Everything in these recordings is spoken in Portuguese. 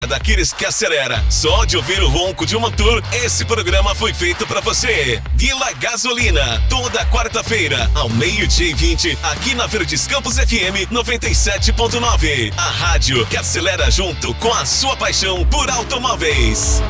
Daqueles que acelera. Só de ouvir o ronco de um motor, esse programa foi feito pra você. Vila Gasolina, toda quarta-feira, ao 12:20, aqui na Verdes Campos FM 97.9. A rádio que acelera junto com a sua paixão por automóveis.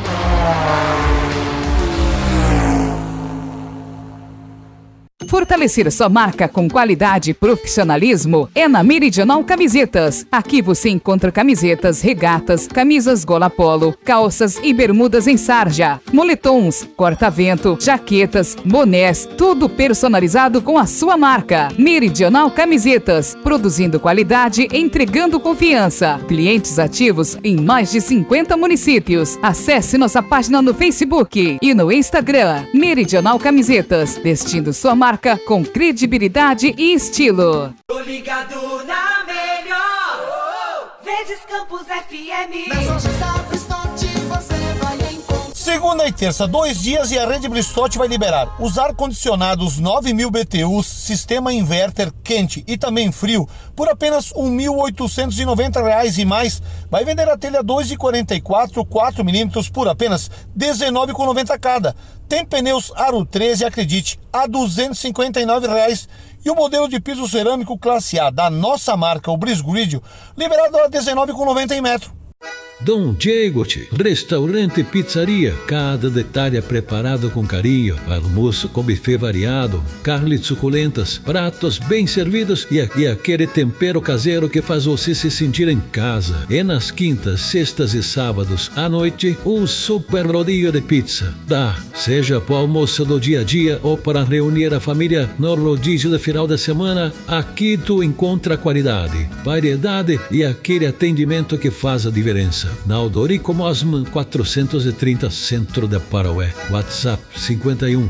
Fortalecer sua marca com qualidade e profissionalismo é na Meridional Camisetas. Aqui você encontra camisetas, regatas, camisas gola polo, calças e bermudas em sarja, moletons, corta-vento, jaquetas, bonés, tudo personalizado com a sua marca. Meridional Camisetas, produzindo qualidade, entregando confiança. Clientes ativos em mais de 50 municípios. Acesse nossa página no Facebook e no Instagram. Meridional Camisetas, vestindo sua marca com credibilidade e estilo. Tô ligado na melhor, Verdes Campos FM. Nas lojas da Bristote você vai encontrar. Segunda e terça, 2 dias e a rede Bristote vai liberar os ar-condicionados 9.000 BTUs, sistema inverter quente e também frio, por apenas R$ 1.890 e mais. Vai vender a telha 2,44, 4mm por apenas R$ 19,90 cada. Tem pneus Aro 13, acredite, a R$ 259. E o modelo de piso cerâmico classe A da nossa marca, o Brisgridio, liberado a R$ 19,90 em metro. Dom Diego, restaurante e pizzaria. Cada detalhe é preparado com carinho. Almoço com buffet variado, carnes suculentas, pratos bem servidos e aquele tempero caseiro que faz você se sentir em casa. E nas quintas, sextas e sábados à noite, um super rodízio de pizza. Seja para o almoço do dia a dia ou para reunir a família no rodízio de final de semana, aqui tu encontra qualidade, variedade e aquele atendimento que faz a diferença. Na Aldorico Mosman 430, Centro de Paraué. WhatsApp 51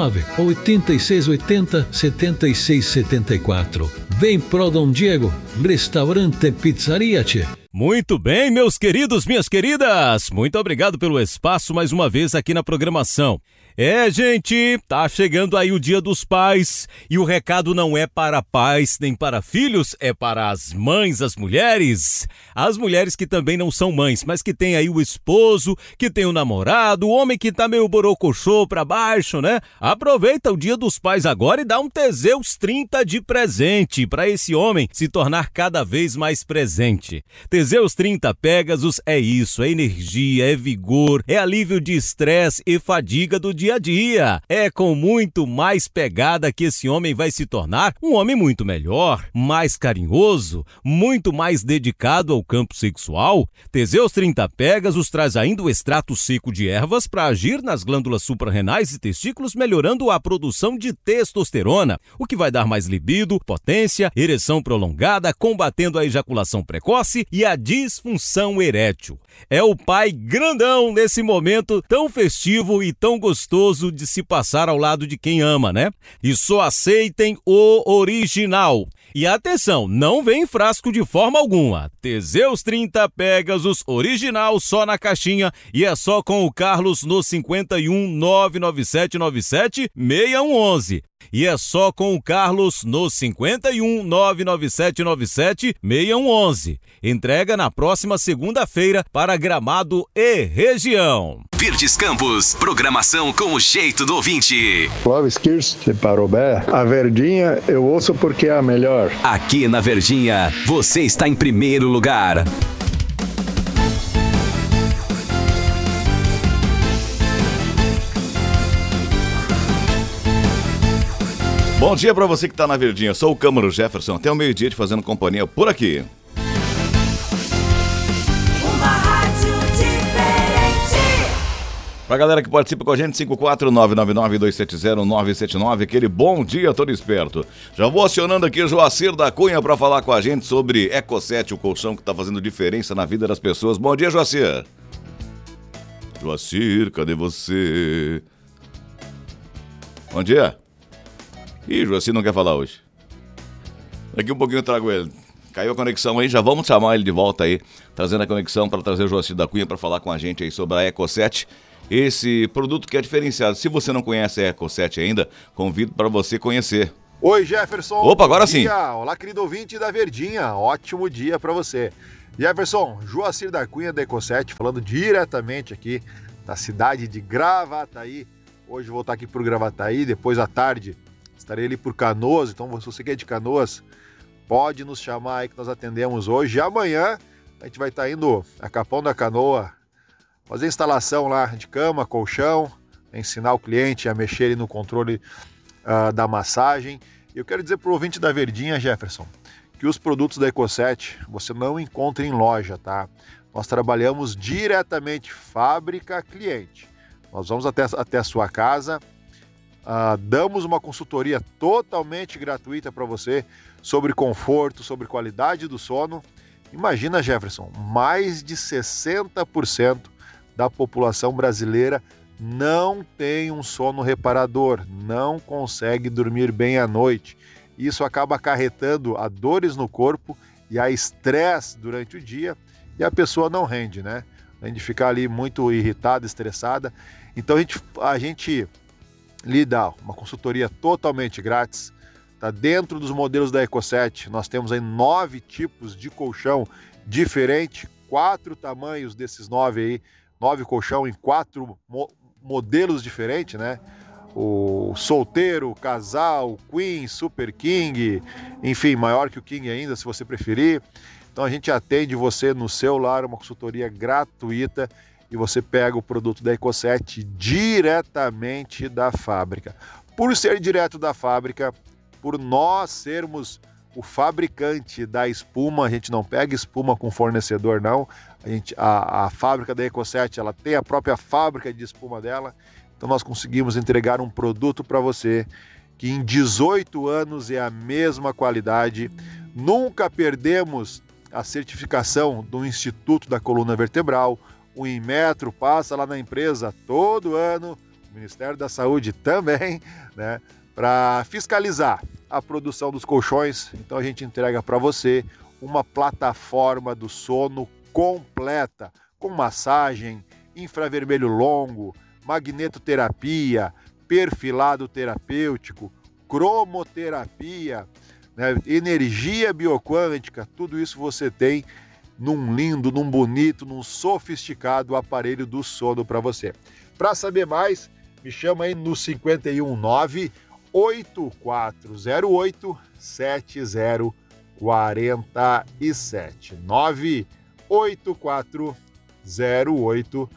98680 7674. Vem pro Dom Diego, restaurante e pizzaria, tchê. Muito bem, meus queridos, minhas queridas. Muito obrigado pelo espaço mais uma vez aqui na programação. Gente, tá chegando aí o Dia dos Pais e o recado não é para pais nem para filhos, é para as mães, as mulheres que também não são mães, mas que tem aí o esposo, que tem o namorado, o homem que tá meio borocochô pra baixo, né? Aproveita o Dia dos Pais agora e dá um Teseus 30 de presente para esse homem se tornar cada vez mais presente. Teseus 30 Pegasus é isso, é energia, é vigor, é alívio de estresse e fadiga do dia a dia. É com muito mais pegada que esse homem vai se tornar um homem muito melhor, mais carinhoso, muito mais dedicado ao campo sexual. Teseus 30 Pegasus traz ainda o extrato seco de ervas para agir nas glândulas suprarrenais e testículos, melhorando a produção de testosterona, o que vai dar mais libido, potência, ereção prolongada, combatendo a ejaculação precoce e a disfunção erétil. É o pai grandão nesse momento tão festivo e tão gostoso de se passar ao lado de quem ama, né? E só aceitem o original. E atenção, não vem frasco de forma alguma. Teseus 30 Pegasus original só na caixinha e é só com o Carlos no 51 99797 6111. E é só com o Carlos no 51 99797 6111. Entrega na próxima segunda-feira para Gramado e região. Verdes Campos, programação com o jeito do ouvinte. Clóvis Kirsch, de Parobé. A Verdinha eu ouço porque é a melhor. Aqui na Verdinha, você está em primeiro lugar. Bom dia pra você que tá na Verdinha. Sou o Câmaro Jefferson, até o meio-dia te fazendo companhia por aqui. Uma rádio diferente. Pra galera que participa com a gente, 54999-270-979, aquele bom dia todo esperto. Já vou acionando aqui o Joacir da Cunha pra falar com a gente sobre Eco7, o colchão que tá fazendo diferença na vida das pessoas. Bom dia, Joacir. Joacir, cadê você? Bom dia. Ih, Joacir não quer falar hoje. Daqui um pouquinho eu trago ele. Caiu a conexão aí, já vamos chamar ele de volta aí, trazendo a conexão para trazer o Joacir da Cunha para falar com a gente aí sobre a Eco7, esse produto que é diferenciado. Se você não conhece a Eco7 ainda, convido para você conhecer. Oi, Jefferson. Opa, agora sim. Olá, querido ouvinte da Verdinha. Ótimo dia para você. Jefferson, Joacir da Cunha da Ecosete, falando diretamente aqui da cidade de Gravataí. Hoje vou estar aqui por Gravataí, depois à tarde estarei ali por Canoas, então se você que é de Canoas, pode nos chamar aí que nós atendemos hoje. E amanhã a gente vai estar indo a Capão da Canoa, fazer instalação lá de cama, colchão, ensinar o cliente a mexer ali no controle da massagem. Eu quero dizer para o ouvinte da Verdinha, Jefferson, que os produtos da Ecosete você não encontra em loja, tá? Nós trabalhamos diretamente fábrica cliente. Nós vamos até a sua casa, damos uma consultoria totalmente gratuita para você sobre conforto, sobre qualidade do sono. Imagina, Jefferson, mais de 60% da população brasileira não tem um sono reparador, não consegue dormir bem à noite. Isso acaba acarretando a dores no corpo e a estresse durante o dia e a pessoa não rende, né? Além de ficar ali muito irritada, estressada. Então a gente lhe dá uma consultoria totalmente grátis. Tá dentro dos modelos da Ecosete. Nós temos aí 9 tipos de colchão diferente, 4 tamanhos desses 9 aí, 9 colchão em 4 modelos diferentes, né? O solteiro, casal, queen, super king, enfim, maior que o king ainda, se você preferir. Então a gente atende você no seu lar, uma consultoria gratuita e você pega o produto da Ecosete diretamente da fábrica. Por ser direto da fábrica, por nós sermos o fabricante da espuma, a gente não pega espuma com fornecedor não, a fábrica da Ecosete, ela tem a própria fábrica de espuma dela. Então nós conseguimos entregar um produto para você que em 18 anos é a mesma qualidade. Nunca perdemos a certificação do Instituto da Coluna Vertebral. O Inmetro passa lá na empresa todo ano, o Ministério da Saúde também, né, para fiscalizar a produção dos colchões. Então a gente entrega para você uma plataforma do sono completa, com massagem, infravermelho longo, magnetoterapia, perfilado terapêutico, cromoterapia, né, energia bioquântica, tudo isso você tem num lindo, num bonito, num sofisticado aparelho do sono para você. Para saber mais, me chama aí no 519 8408 7047 98408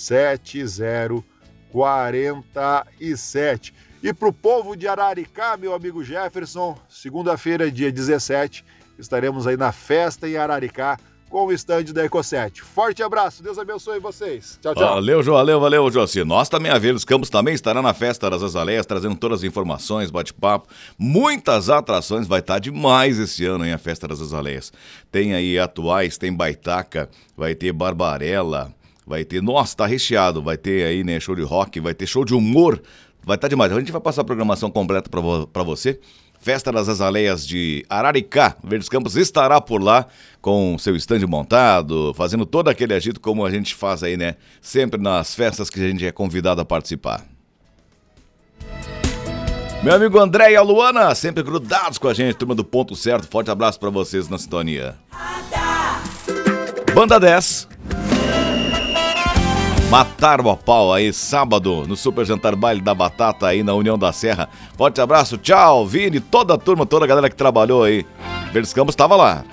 7047. E para o povo de Araricá, meu amigo Jefferson, segunda-feira, dia 17, estaremos aí na festa em Araricá com o estande da Ecosete. Forte abraço, Deus abençoe vocês. Tchau, tchau. Valeu, Joacir. Nós também, a Verdes Campos, também estará na festa das Azaleias, trazendo todas as informações, bate-papo, muitas atrações. Vai estar demais esse ano, hein, a festa das Azaleias. Tem aí atuais, tem Baitaca, vai ter Barbarella, vai ter, nossa, tá recheado, vai ter aí, né, show de rock, vai ter show de humor, vai estar demais. A gente vai passar a programação completa pra você. Festa das Azaleias de Araricá, Verdes Campos estará por lá com seu estande montado, fazendo todo aquele agito como a gente faz aí, né, sempre nas festas que a gente é convidado a participar. Meu amigo André e a Luana, sempre grudados com a gente, turma do Ponto Certo, forte abraço pra vocês na sintonia. Banda 10. Mataram a pau aí, sábado, no Super Jantar Baile da Batata aí na União da Serra. Forte abraço, tchau, Vini, toda a turma, toda a galera que trabalhou aí. Verdes Campos estava lá.